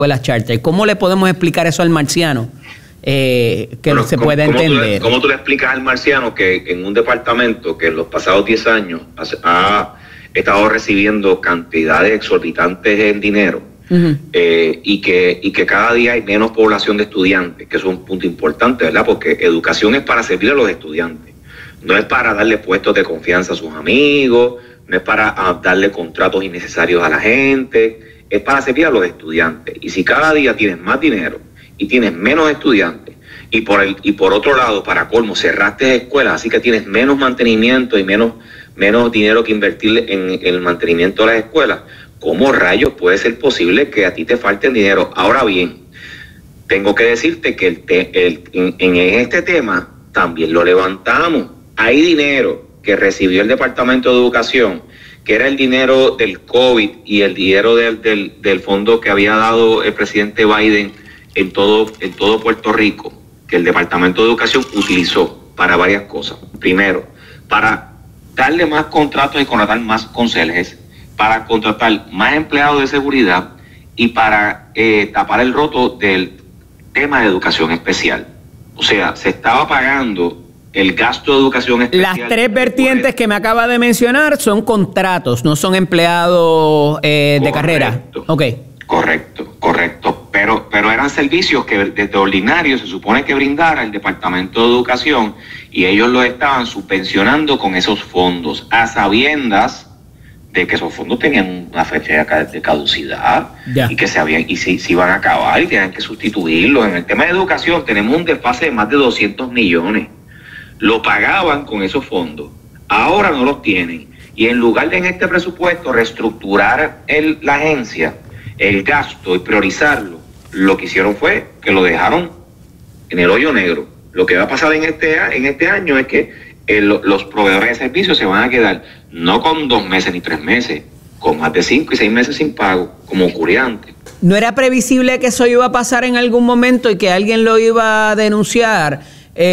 escuelas charter. ¿Cómo le podemos explicar eso al marciano? Bueno, se pueda entender. ¿Cómo tú le explicas al marciano que en un departamento que en los pasados 10 años ha estado recibiendo cantidades exorbitantes en dinero, y que cada día hay menos población de estudiantes, que eso es un punto importante, ¿verdad? Porque educación es para servir a los estudiantes, no es para darle puestos de confianza a sus amigos, no es para darle contratos innecesarios a la gente, es para servir a los estudiantes. Y si cada día tienes más dinero y tienes menos estudiantes, y por otro lado, para colmo, cerraste escuelas, así que tienes menos mantenimiento y menos dinero que invertir en el mantenimiento de las escuelas, ¿cómo rayos puede ser posible que a ti te falte dinero? Ahora bien, tengo que decirte que en este tema también lo levantamos. Hay dinero que recibió el Departamento de Educación, que era el dinero del COVID y el dinero del fondo que había dado el presidente Biden en todo Puerto Rico, que el Departamento de Educación utilizó para varias cosas. Primero, para darle más contratos y contratar más conserjes, para contratar más empleados de seguridad y para tapar el roto del tema de educación especial. O sea, se estaba pagando el gasto de educación especial. Las tres vertientes que me acaba de mencionar son contratos, no son empleados de carrera. Okay. Correcto. Pero eran servicios que desde ordinario se supone que brindara el Departamento de Educación y ellos lo estaban subvencionando con esos fondos, a sabiendas de que esos fondos tenían una fecha de caducidad y que se iban a acabar y tenían que sustituirlos. En el tema de educación tenemos un desfase de más de 200 millones. Lo pagaban con esos fondos, ahora no los tienen. Y en lugar de en este presupuesto reestructurar la agencia, el gasto y priorizarlo, lo que hicieron fue que lo dejaron en el hoyo negro. Lo que va a pasar en este año es que los proveedores de servicios se van a quedar no con 2 meses ni 3 meses, con más de 5 y 6 meses sin pago, como ocurría antes. ¿No era previsible que eso iba a pasar en algún momento y que alguien lo iba a denunciar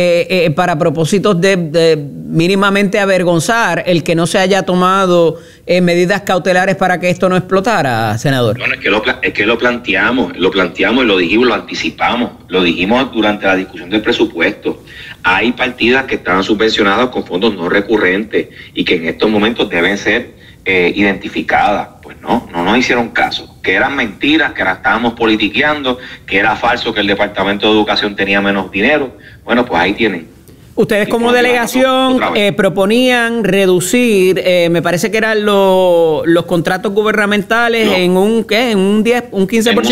para propósitos de mínimamente avergonzar el que no se haya tomado medidas cautelares para que esto no explotara, senador? Bueno, es que lo planteamos y lo dijimos, lo anticipamos, lo dijimos durante la discusión del presupuesto. Hay partidas que estaban subvencionadas con fondos no recurrentes y que en estos momentos deben ser identificadas. Pues no nos hicieron caso, que eran mentiras, que ahora estábamos politiqueando, que era falso que el Departamento de Educación tenía menos dinero. Bueno, pues ahí tienen. Ustedes como delegación proponían reducir, me parece que eran los contratos gubernamentales en un 15%. Un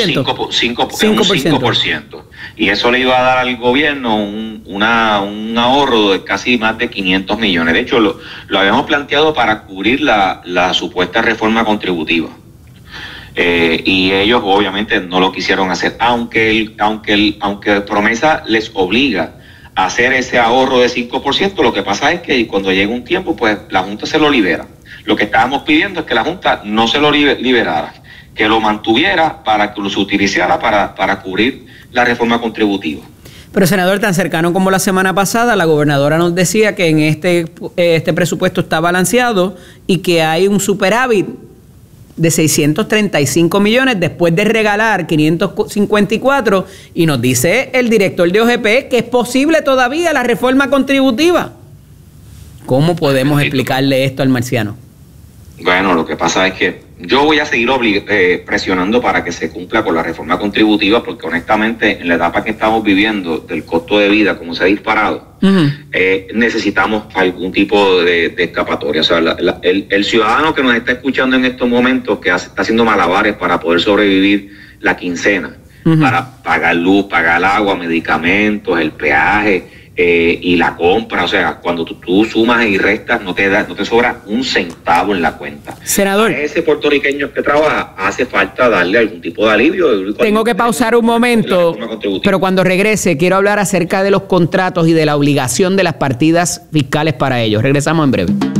5%. Y eso le iba a dar al gobierno un ahorro de casi más de 500 millones. De hecho, lo habíamos planteado para cubrir la supuesta reforma contributiva. Y ellos obviamente no lo quisieron hacer, aunque promesa les obliga a hacer ese ahorro de 5%. Lo que pasa es que cuando llega un tiempo, pues la Junta se lo libera. Lo que estábamos pidiendo es que la Junta no se lo liberara, que lo mantuviera para que se utilizara para cubrir la reforma contributiva. Pero, senador, tan cercano como la semana pasada, la gobernadora nos decía que en este presupuesto está balanceado y que hay un superávit de 635 millones después de regalar 554, y nos dice el director de OGP que es posible todavía la reforma contributiva. ¿Cómo podemos explicarle esto al marciano? Bueno, lo que pasa es que yo voy a seguir presionando para que se cumpla con la reforma contributiva, porque honestamente en la etapa que estamos viviendo del costo de vida, como se ha disparado, necesitamos algún tipo de escapatoria. O sea, el ciudadano que nos está escuchando en estos momentos, que está haciendo malabares para poder sobrevivir la quincena, para pagar luz, pagar agua, medicamentos, el peaje, y la compra, o sea, cuando tú sumas y restas, no te sobra un centavo en la cuenta. Senador, a ese puertorriqueño que trabaja hace falta darle algún tipo de alivio. Tengo que pausar un momento, pero cuando regrese quiero hablar acerca de los contratos y de la obligación de las partidas fiscales para ellos. Regresamos en breve.